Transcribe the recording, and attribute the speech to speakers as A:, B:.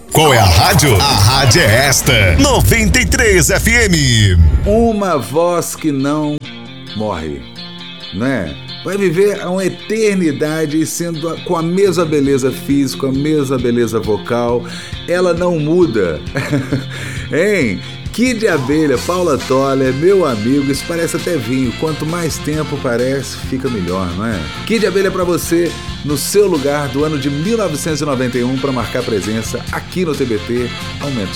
A: Qual é a rádio? A rádio é esta, 93 FM.
B: Uma voz que não morre, né? Vai viver uma eternidade sendo com a mesma beleza física, a mesma beleza vocal. Ela não muda. Hein? Kid de Abelha, Paula Toller, meu amigo, isso parece até vinho. Quanto mais tempo parece, fica melhor, não é? Kid de Abelha pra você, no seu lugar do ano de 1991 para marcar presença aqui no TBT. Aumenta o